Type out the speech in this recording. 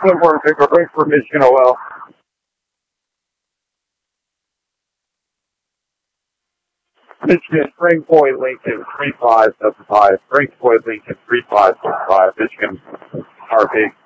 Silver, Victor, break for Michigan OL. Michigan, Frank Boyd, Lincoln, 3575. Frank Boyd, Lincoln, 3575. Michigan, RP.